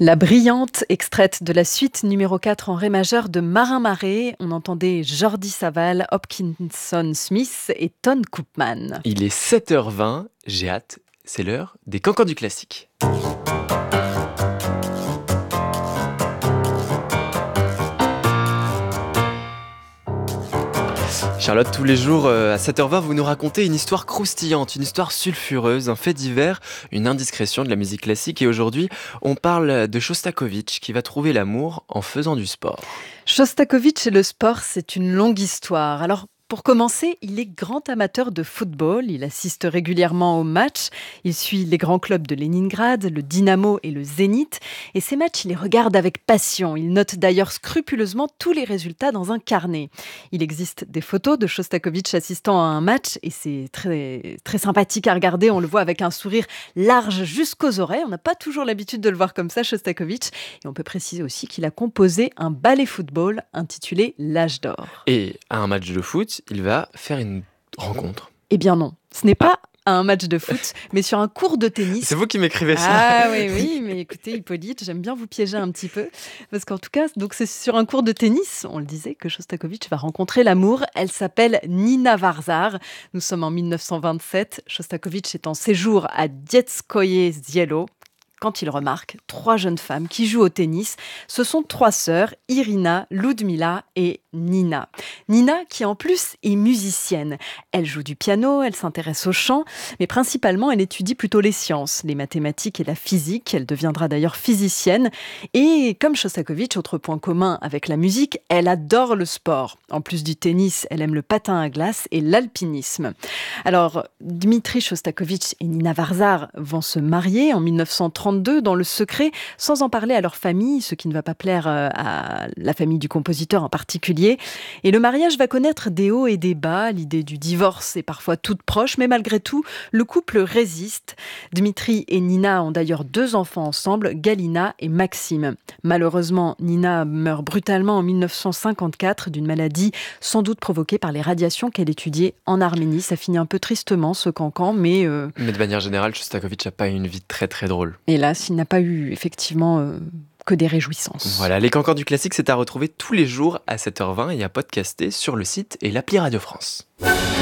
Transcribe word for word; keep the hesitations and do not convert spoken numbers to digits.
La brillante, extraite de la suite numéro quatre en ré majeur de Marin Marais. On entendait Jordi Savall, Hopkinson Smith et Ton Koopman. Il est sept heures vingt, j'ai hâte, c'est l'heure des cancans du classique. Charlotte, tous les jours euh, à sept heures vingt, vous nous racontez une histoire croustillante, une histoire sulfureuse, un fait divers, une indiscrétion de la musique classique. Et aujourd'hui, on parle de Shostakovich qui va trouver l'amour en faisant du sport. Shostakovich et le sport, c'est une longue histoire. Alors, pour commencer, il est grand amateur de football. Il assiste régulièrement aux matchs. Il suit les grands clubs de Leningrad, le Dynamo et le Zénith. Et ces matchs, il les regarde avec passion. Il note d'ailleurs scrupuleusement tous les résultats dans un carnet. Il existe des photos de Shostakovich assistant à un match et c'est très, très sympathique à regarder. On le voit avec un sourire large jusqu'aux oreilles. On n'a pas toujours l'habitude de le voir comme ça, Shostakovich. Et on peut préciser aussi qu'il a composé un ballet football intitulé L'Âge d'or. Et à un match de foot, il va faire une rencontre. Eh bien non, ce n'est pas à un match de foot, mais sur un court de tennis. C'est vous qui m'écrivez ça. Ah oui, oui, mais écoutez, Hippolyte, j'aime bien vous piéger un petit peu. Parce qu'en tout cas, donc c'est sur un cours de tennis, on le disait, que Shostakovich va rencontrer l'amour. Elle s'appelle Nina Varzar. Nous sommes en dix-neuf cent vingt-sept. Shostakovich est en séjour à Dietskoye Zielo. Quand il remarque trois jeunes femmes qui jouent au tennis. Ce sont trois sœurs, Irina, Ludmila et Nina. Nina qui en plus est musicienne. Elle joue du piano, elle s'intéresse au chant, mais principalement elle étudie plutôt les sciences, les mathématiques et la physique. Elle deviendra d'ailleurs physicienne. Et comme Shostakovich, autre point commun avec la musique, elle adore le sport. En plus du tennis, elle aime le patin à glace et l'alpinisme. Alors, Dmitri Shostakovich et Nina Varzar vont se marier en dix-neuf cent trente dans le secret, sans en parler à leur famille, ce qui ne va pas plaire à la famille du compositeur en particulier. Et le mariage va connaître des hauts et des bas. L'idée du divorce est parfois toute proche, mais malgré tout, le couple résiste. Dmitri et Nina ont d'ailleurs deux enfants ensemble, Galina et Maxime. Malheureusement, Nina meurt brutalement en dix-neuf cent cinquante-quatre d'une maladie sans doute provoquée par les radiations qu'elle étudiait en Arménie. Ça finit un peu tristement, ce cancan, mais... Euh... Mais de manière générale, Shostakovich n'a pas eu une vie très très drôle. Et Hélas, il n'a pas eu effectivement euh, que des réjouissances. Voilà, les cancans du classique, c'est à retrouver tous les jours à sept heures vingt et à podcaster sur le site et l'appli Radio France.